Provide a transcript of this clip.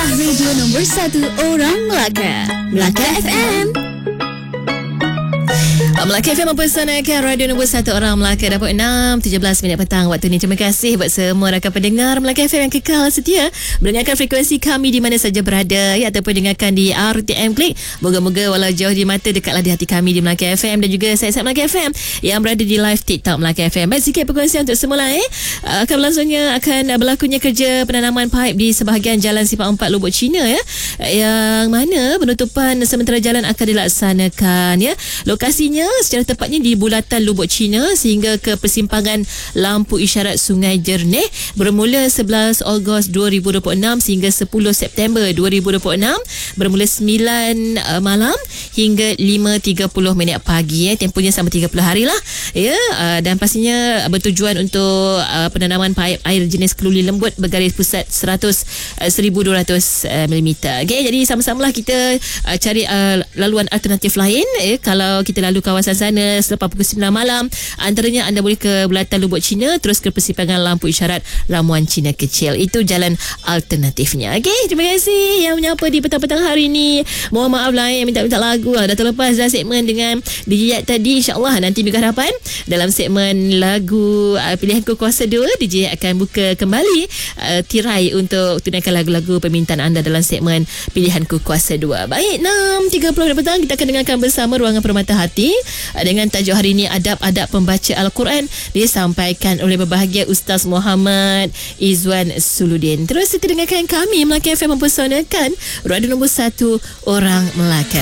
Inilah radio nombor 1 orang Melaka. Melaka FM. Melaka FM mempersanakan radio nombor 1 orang Melaka. Dapat 6:17 minit petang waktu ni. Terima kasih buat semua rakan pendengar Melaka FM yang kekal setia mendengarkan frekuensi kami di mana saja berada, ya, ataupun dengarkan di RTM Klik. Moga-moga walau jauh di mata, dekatlah di hati kami di Melaka FM dan juga saya Melaka FM yang berada di live TikTok Melaka FM. Baik, sikit perkongsian untuk semula. Akan berlakunya kerja penanaman paip di sebahagian Jalan Simpang 4 Lubuk Cina, ya, yang mana penutupan sementara jalan akan dilaksanakan, ya. Lokasinya secara tepatnya di bulatan Lubuk Cina sehingga ke persimpangan lampu isyarat Sungai Jerneh bermula 11 Ogos 2026 sehingga 10 September 2026 bermula 9 malam hingga 5.30 pagi, ya. Tempohnya sama 30 hari lah, ya. Dan pastinya bertujuan untuk penanaman paip air jenis keluli lembut bergaris pusat 100,200 mm. Okay, jadi sama-samalah kita cari laluan alternatif lain, kalau kita lalu kawasan sana selepas pukul 9 malam. Antaranya anda boleh ke bulatan Lubuk Cina terus ke persimpangan lampu isyarat Ramuan Cina Kecil. Itu jalan alternatifnya. Okey, terima kasih yang menyapa di petang-petang hari ni. Mohon maaf lah yang minta-minta lagu lah. Dah terlepas dah segmen dengan DJ Yat tadi. InsyaAllah nanti minggu hadapan dalam segmen lagu pilihanku kuasa 2, DJ Yat akan buka kembali tirai untuk tunaikan lagu-lagu permintaan anda dalam segmen pilihanku kuasa 2. Baik, 6.30 petang kita akan dengarkan bersama Ruangan Permata Hati dengan tajuk hari ini Adab-adab pembaca Al-Quran, disampaikan oleh berbahagia Ustaz Muhammad Izwan Suludin. Terus kita dengarkan kami Melaka FM mempersonakan radio nombor 1 orang Melaka.